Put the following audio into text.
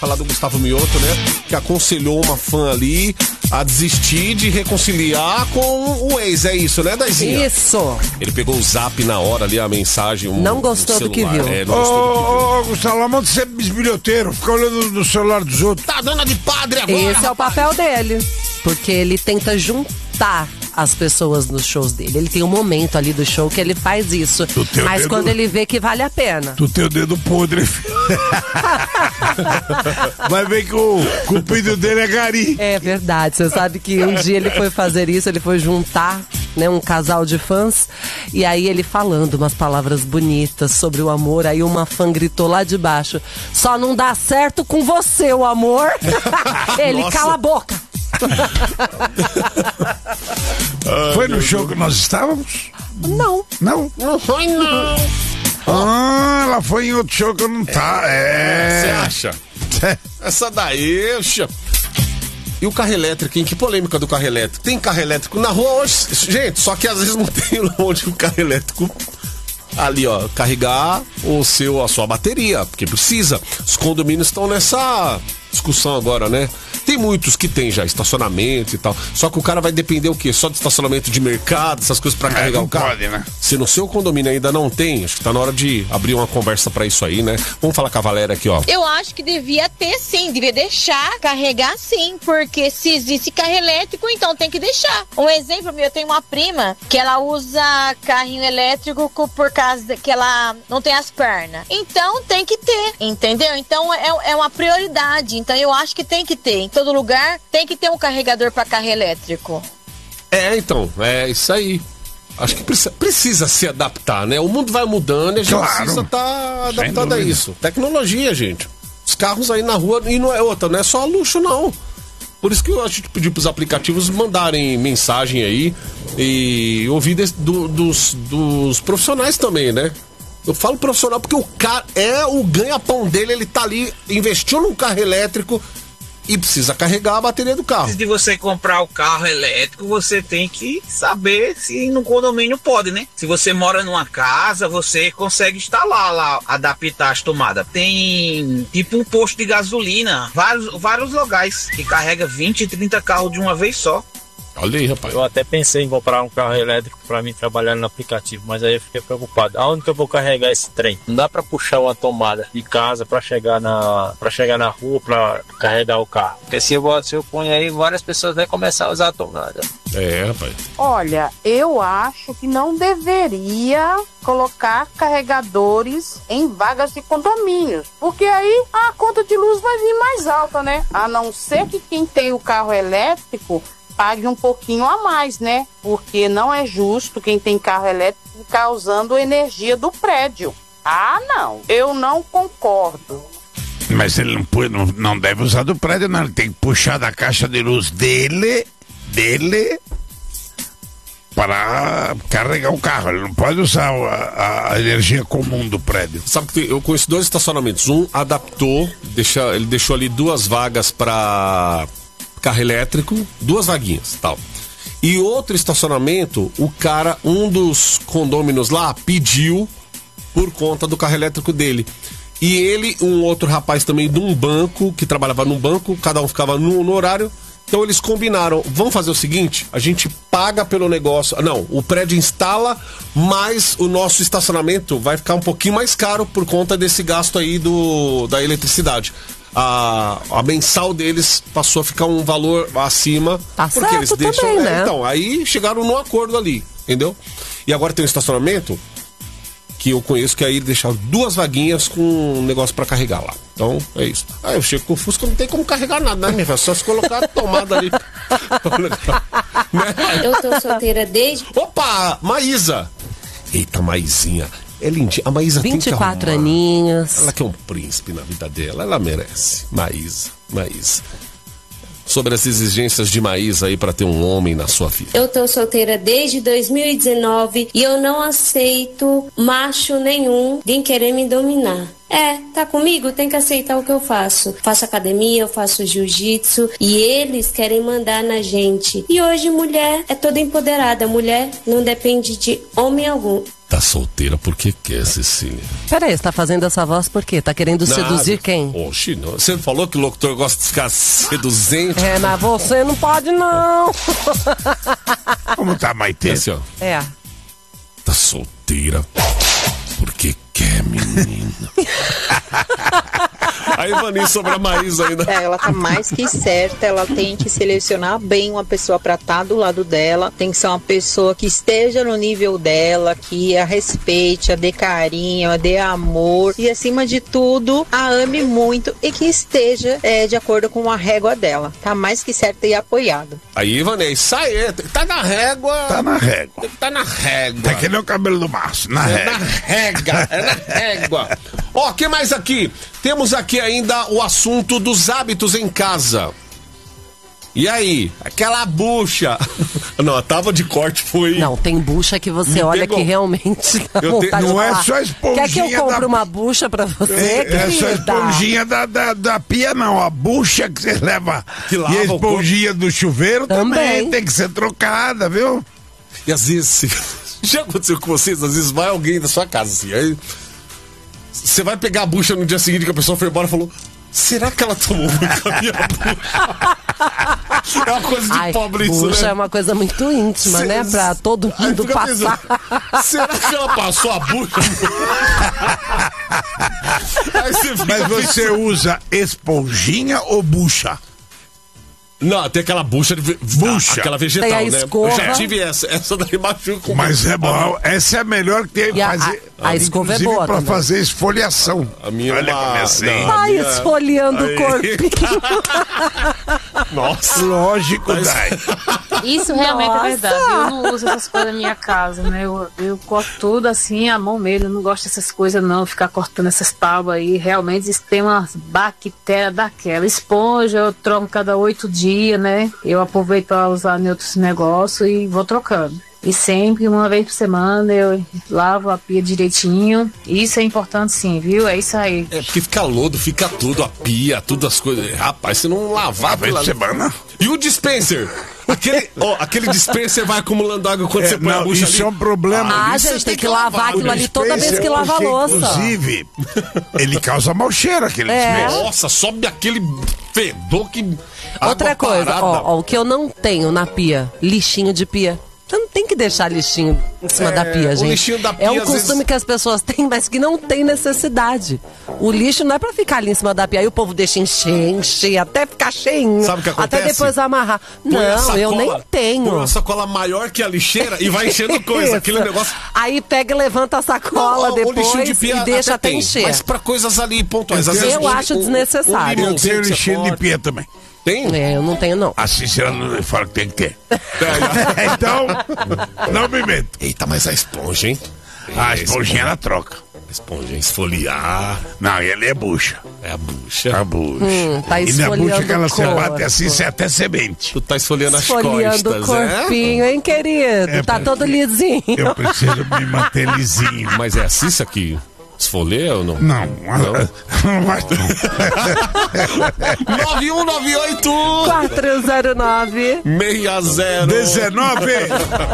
Falar do Gustavo Mioto, né? Que aconselhou uma fã ali a desistir de reconciliar com o ex. É isso, né, Daizinha? Isso. Ele pegou o zap na hora ali, a mensagem. Não gostou do que viu. Não gostou do que viu. Ô, Gustavo, lá manda ser bisbilhoteiro, fica olhando no celular dos outros. Tá dando de padre agora. Esse é o papel dele. Porque ele tenta juntar as pessoas nos shows dele. Ele tem um momento ali do show que ele faz isso. Mas quando ele vê que vale a pena. Tu tem o dedo podre. Vai ver que o cupido dele é gari. É verdade. Você sabe que um dia ele foi fazer isso, ele foi juntar, né, um casal de fãs. E aí ele falando umas palavras bonitas sobre o amor. Aí uma fã gritou lá de baixo: só não dá certo com você, o amor. Ele, Nossa. cala a boca. Foi no show que nós estávamos? Não. Não? Não foi, não. Ah, ela foi em outro show que eu não tá. Você acha? Essa daí, E o carro elétrico, hein? Que polêmica do carro elétrico. Tem carro elétrico na rua hoje, gente, só que às vezes não tem onde o carro elétrico ali, ó, carregar a sua bateria, porque precisa. Os condomínios estão nessa discussão agora, né? Tem muitos que tem já estacionamento e tal. Só que o cara vai depender o quê? Só de estacionamento de mercado, essas coisas pra carregar o carro? Pode, né? Se no seu condomínio ainda não tem, acho que tá na hora de abrir uma conversa pra isso aí, né? Vamos falar com a Valéria aqui, ó. Eu acho que devia ter sim, devia deixar carregar sim, porque se existe carro elétrico, então tem que deixar. Um exemplo meu, eu tenho uma prima que ela usa carrinho elétrico por causa que ela não tem as pernas. Então tem que ter, entendeu? Então é uma prioridade, então eu acho que tem que ter. Em todo lugar tem que ter um carregador para carro elétrico. Então, é isso aí. Acho que precisa se adaptar, né? O mundo vai mudando e a gente precisa estar adaptado a isso. Tecnologia, gente. Os carros aí na rua, e não é outra, não é só luxo, não. Por isso que a gente pediu pros aplicativos mandarem mensagem aí e ouvir dos profissionais também, né? Eu falo profissional porque o cara é o ganha-pão dele, ele tá ali, investiu num carro elétrico e precisa carregar a bateria do carro. Antes de você comprar o carro elétrico, você tem que saber se no condomínio pode, né? Se você mora numa casa, você consegue instalar lá, adaptar as tomadas. Tem tipo um posto de gasolina, vários locais que carrega 20, 30 carros de uma vez só. Olha aí, rapaz. Eu até pensei em comprar um carro elétrico para mim trabalhar no aplicativo, mas aí eu fiquei preocupado. Aonde que eu vou carregar esse trem? Não dá para puxar uma tomada de casa para chegar na rua para carregar o carro. Porque se eu ponho aí, várias pessoas vão começar a usar a tomada. Rapaz. Olha, eu acho que não deveria colocar carregadores em vagas de condomínios, porque aí a conta de luz vai vir mais alta, né? A não ser que quem tem o carro elétrico pague um pouquinho a mais, né? Porque não é justo quem tem carro elétrico ficar usando energia do prédio. Ah, não. Eu não concordo. Mas ele não deve usar do prédio, não. Ele tem que puxar da caixa de luz dele para carregar o carro. Ele não pode usar a energia comum do prédio. Sabe que eu conheço 2 estacionamentos. Um adaptou, ele deixou ali 2 vagas para carro elétrico, 2 vaguinhas, tal. E outro estacionamento, um dos condôminos lá pediu por conta do carro elétrico dele. E ele, um outro rapaz também de um banco, que trabalhava num banco, cada um ficava no horário. Então eles combinaram, vamos fazer o seguinte, a gente paga pelo negócio, não, o prédio instala, mas o nosso estacionamento vai ficar um pouquinho mais caro por conta desse gasto aí da eletricidade. A mensal deles passou a ficar um valor acima. Tá porque certo eles deixam, também, né? Então, aí chegaram num acordo ali, entendeu? E agora tem um estacionamento que eu conheço que aí deixaram 2 vaguinhas com um negócio pra carregar lá. Então, é isso. Aí eu chego com o Fusca, não tem como carregar nada, né, minha filha? Só se colocar a tomada ali. Né? Eu tô solteira desde... Opa, Maísa! Eita, Maizinha. É lindinha. A Maísa tem que 24 arrumar. aninhos. Ela que é um príncipe na vida dela. Ela merece. Maísa. Sobre as exigências de Maísa aí pra ter um homem na sua vida. Eu tô solteira desde 2019 e eu não aceito macho nenhum vir querer me dominar. Tá comigo? Tem que aceitar o que eu faço. Faço academia, eu faço jiu-jitsu e eles querem mandar na gente. E hoje mulher é toda empoderada. Mulher não depende de homem algum. Tá solteira porque quer, Cecília? Peraí, você tá fazendo essa voz por quê? Tá querendo seduzir quem? Oxi, não. Você falou que o locutor gosta de ficar seduzente. É, mas você não pode, não. Como tá, Maitê? Assim, ó. É. Tá solteira porque quer, menina. Aí, Vaninha, sobre a Maísa ainda. Ela tá mais que certa, ela tem que selecionar bem uma pessoa pra estar do lado dela, tem que ser uma pessoa que esteja no nível dela, que a respeite, a dê carinho, a dê amor e, acima de tudo, a ame muito e que esteja de acordo com a régua dela. Tá mais que certa e apoiado. Aí, Vanessa, isso aí, tá na régua. Tá na régua. Tá na régua. Tá que nem o cabelo do Márcio, na É régua. na régua, é na régua. Ó, o que mais aqui? Temos aqui ainda o assunto dos hábitos em casa. E aí? Aquela bucha. Não, a tábua de corte foi... Não, tem bucha que você Me olha pegou. que realmente dá vontade não de é falar. só a esponjinha. Quer que eu compre uma bucha pra você, É só a querida? esponjinha da pia, não. A bucha que você leva. Que lava e a o corpo. esponjinha do chuveiro também tem que ser trocada, viu? E às vezes, já aconteceu com vocês? Às vezes vai alguém da sua casa, assim, aí você vai pegar a bucha no dia seguinte que a pessoa foi embora e falou: será que ela tomou muito a minha bucha? É uma coisa de pobre isso, bucha né? é uma coisa muito íntima, né? Pra todo Aí mundo fica passar. pensando, será que ela passou a bucha? Aí você fica Mas você usa esponjinha ou bucha? Não, tem aquela bucha de Bucha. aquela vegetal, Tem a né? escova. Eu já tive essa daí machuca. Mas é bom, essa é a melhor que tem E a- fazer. a escova é inclusive boa pra também. fazer esfoliação. A minha Olha uma... como é assim. Não, a Ai, minha- esfoliando Aí. o corpinho. Nossa. Lógico, Mas- Dai. Isso realmente Nossa. é verdade. Eu não uso essas coisas na minha casa, né? Eu corto tudo assim, a mão mesmo. Eu não gosto dessas coisas, não. Ficar cortando essas tábuas aí. Realmente isso tem umas bactérias daquela. Esponja, eu troco cada 8 dias, né? Eu aproveito para usar em outros negócios e vou trocando. E sempre, uma vez por semana, eu lavo a pia direitinho. Isso é importante sim, viu? É isso aí. É porque fica lodo, fica tudo, a pia, tudo as coisas. Rapaz, se não lavar Uma vez por semana. E o dispenser? Aquele dispenser vai acumulando água quando você põe a bucha isso ali. é um problema. Ah, Isso gente, você tem que lavar aquilo O ali toda vez que dispenser, lava a porque, louça. Inclusive, ele causa mau cheiro, aquele É. dispenser. Nossa, sobe aquele fedor que... Outra água coisa, parada. ó, o que eu não tenho na pia, lixinho de pia. Você não tem que deixar lixinho em cima da pia, o gente. lixinho da pia, é um às costume vezes- que as pessoas têm, mas que não tem necessidade. O lixo não é pra ficar ali em cima da pia. Aí o povo deixa encher, até ficar cheinho. Sabe o que acontece? Até depois amarrar. Põe a Não, eu nem Põe tenho. uma sacola maior que a lixeira e vai enchendo coisa. Isso. Aquele negócio... Aí pega e levanta a sacola O depois lixinho de pia e deixa até tem, encher. Mas pra coisas ali pontuais. Às Eu vezes acho desnecessário. Eu limãozinho tenho que você lixinho de corta. pia também. Tem? É, eu não tenho, não. A Cícera não fala que tem que ter. Então, não me meto. Eita, mas a esponja, hein? A esponjinha ela troca. A esponja, esfoliar. Não, ele é bucha. É a bucha. A bucha. Tá E na esfoliando bucha que ela o se bate corpo. assim, você até semente. Tu tá esfoliando as Esfoliando o costas, é? corpinho, hein, querido? Tá todo lisinho. Eu preciso me manter lisinho. Mas é a Cissa que esfoleia ou não? Não, não vai não. 9198 409 60 19